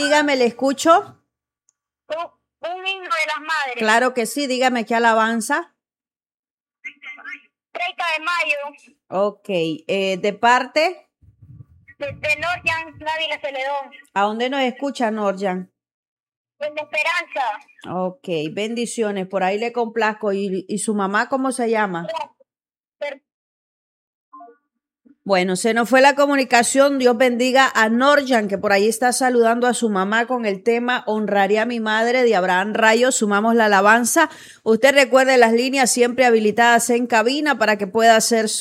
dígame, le escucho. Un himno de las madres. Claro que sí, dígame qué alabanza. 30 de mayo. Ok, de parte. De Norjan Dávila Celedón. ¿A dónde nos escucha, Norjan? En La Esperanza. Ok, bendiciones, por ahí le complazco. ¿Y su mamá cómo se llama? Bueno, se nos fue la comunicación. Dios bendiga a Norjan, que por ahí está saludando a su mamá con el tema Honraré a mi madre de Abraham Rayo. Sumamos la alabanza. Usted recuerde las líneas siempre habilitadas en cabina para que pueda hacer